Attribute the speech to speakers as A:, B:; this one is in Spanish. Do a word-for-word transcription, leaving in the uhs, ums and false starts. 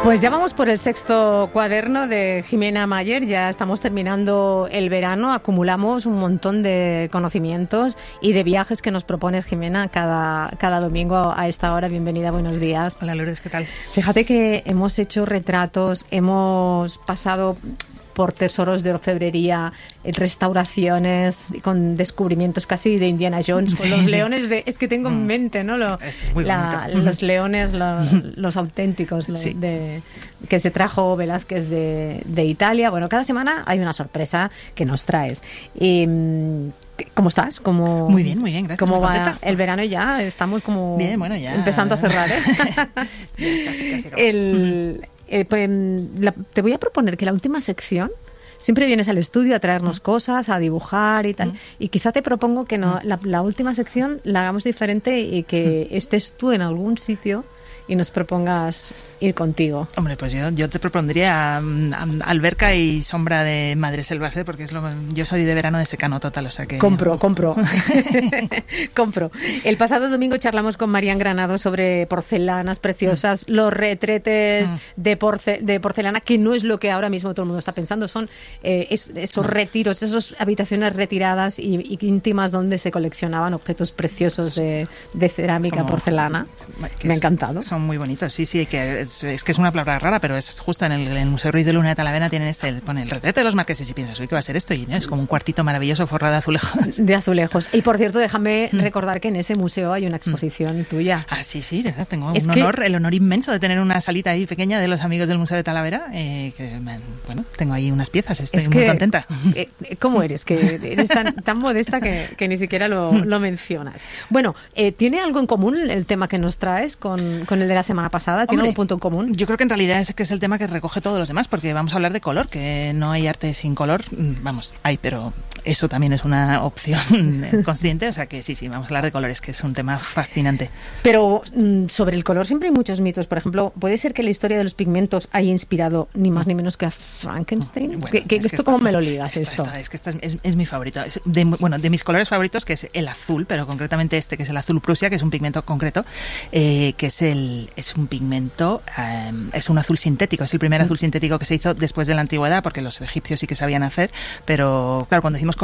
A: Pues ya vamos por el sexto cuaderno de Jimena Mayer, ya estamos terminando el verano, acumulamos un montón de conocimientos y de viajes que nos propones, Jimena, cada, cada domingo a esta hora. Bienvenida, buenos días.
B: Hola Lourdes, ¿qué tal?
A: Fíjate que hemos hecho retratos, hemos pasado por tesoros de orfebrería, restauraciones, con descubrimientos casi de Indiana Jones, con los leones de... Es que tengo en mente, ¿no? Lo,
B: es muy
A: la, los leones, lo, los auténticos, lo, sí. de, que se trajo Velázquez de, de Italia. Bueno, cada semana hay una sorpresa que nos traes. Y, ¿cómo estás? ¿Cómo,
B: muy bien, muy bien, gracias.
A: ¿Cómo va contenta? El verano ya? Estamos como
B: bien, bueno, ya.
A: empezando a cerrar, ¿eh?
B: ya, casi, casi no.
A: El... Eh, pues, la, te voy a proponer que la última sección, siempre vienes al estudio a traernos mm. cosas, a dibujar y tal, mm. y quizá te propongo que no, la, la última sección la hagamos diferente y que mm. estés tú en algún sitio y nos propongas ir contigo.
B: Hombre, pues yo, yo te propondría um, um, alberca y sombra de Madreselvas, ¿eh? Porque es lo, yo soy de verano de secano total, o sea que...
A: Compro, uf. compro. compro. El pasado domingo charlamos con Marian Granado sobre porcelanas preciosas, mm. los retretes mm. de, porce, de porcelana, que no es lo que ahora mismo todo el mundo está pensando, son eh, es, esos mm. retiros, esas habitaciones retiradas y, y íntimas donde se coleccionaban objetos preciosos de, de cerámica, como, porcelana. Me ha encantado.
B: Son muy bonitos, sí, sí, que es, es que es una palabra rara, pero es justo en el, en el Museo Ruiz de Luna de Talavera tienen este, el, pone el retrato de los marqueses y piensas, uy, ¿qué va a ser esto? Y ¿no? es como un cuartito maravilloso forrado de azulejos.
A: De azulejos. Y por cierto, déjame mm. recordar que en ese museo hay una exposición mm. tuya.
B: Ah, sí, sí, de verdad, tengo
A: es
B: un
A: que...
B: honor, el honor inmenso de tener una salita ahí pequeña de los amigos del Museo de Talavera, eh, que, bueno, tengo ahí unas piezas, estoy
A: es
B: muy
A: que,
B: contenta.
A: Eh, ¿Cómo eres? Que eres tan, tan modesta que, que ni siquiera lo, lo mencionas. Bueno, eh, ¿tiene algo en común el tema que nos traes con, con el de la semana pasada? ¿Tiene
B: Hombre,
A: algún punto en común?
B: Yo creo que en realidad es que es el tema que recoge todos los demás, porque vamos a hablar de color, que no hay arte sin color. Vamos, hay, pero eso también es una opción consciente, o sea que sí, sí, vamos a hablar de colores, que es un tema fascinante.
A: Pero sobre el color siempre hay muchos mitos. Por ejemplo, ¿puede ser que la historia de los pigmentos haya inspirado ni más ni menos que a Frankenstein?
B: Bueno,
A: ¿Qué, qué, ¿Esto cómo me lo ligas,
B: esta,
A: esto?
B: Esta, es que esta es, es, es mi favorito. Es de, bueno, de mis colores favoritos, que es el azul, pero concretamente este, que es el azul Prusia, que es un pigmento concreto, eh, que es el es un pigmento, eh, es un azul sintético, es el primer azul sintético que se hizo después de la antigüedad, porque los egipcios sí que sabían hacer, pero claro, cuando decimos